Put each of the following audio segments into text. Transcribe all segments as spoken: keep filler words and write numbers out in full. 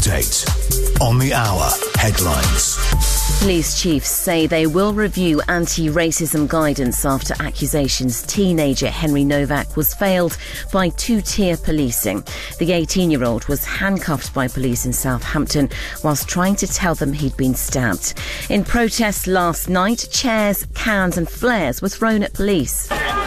Date on the hour headlines. Police chiefs say they will review anti-racism guidance after accusations teenager Henry Novak was failed by two-tier policing. The eighteen-year-old was handcuffed by police in Southampton whilst trying to tell them he'd been stabbed. In protest last night, chairs, cans and flares were thrown at police.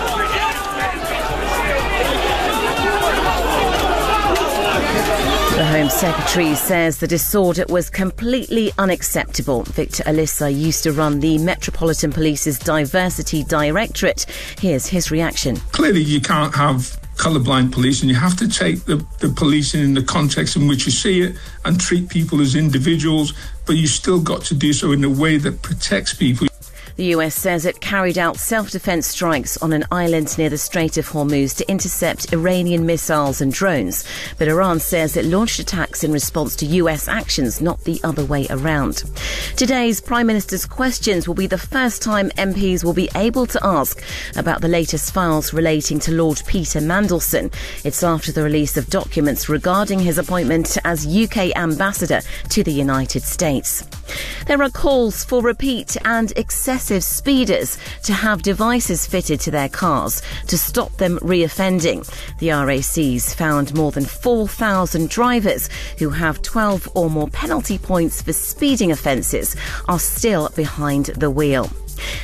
The Home Secretary says the disorder was completely unacceptable. Victor Alissa used to run the Metropolitan Police's Diversity Directorate. Here's his reaction. Clearly you can't have colourblind policing. You have to take the, the policing in the context in which you see it and treat people as individuals, but you still got to do so in a way that protects people. The U S says it carried out self-defence strikes on an island near the Strait of Hormuz to intercept Iranian missiles and drones. But Iran says it launched attacks in response to U S actions, not the other way around. Today's Prime Minister's questions will be the first time M Ps will be able to ask about the latest files relating to Lord Peter Mandelson. It's after the release of documents regarding his appointment as U K ambassador to the United States. There are calls for repeat and excessive speeders to have devices fitted to their cars to stop them reoffending. The R A C's found more than four thousand drivers who have twelve or more penalty points for speeding offences are still behind the wheel.